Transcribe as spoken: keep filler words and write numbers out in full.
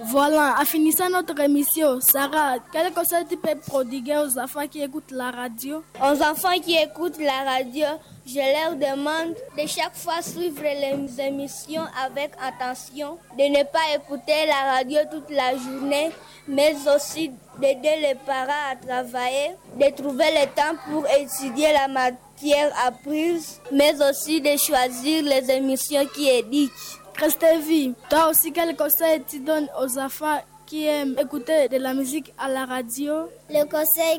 Voilà, en finissant notre émission, Sarah, quel conseil tu peux prodiguer aux enfants qui écoutent la radio? Aux enfants qui écoutent la radio, je leur demande de chaque fois suivre les émissions avec attention, de ne pas écouter la radio toute la journée, mais aussi d'aider les parents à travailler, de trouver le temps pour étudier la matière apprise, mais aussi de choisir les émissions qui éduquent. Christevie, toi aussi, quel conseil tu donnes aux enfants qui aiment écouter de la musique à la radio? Le conseil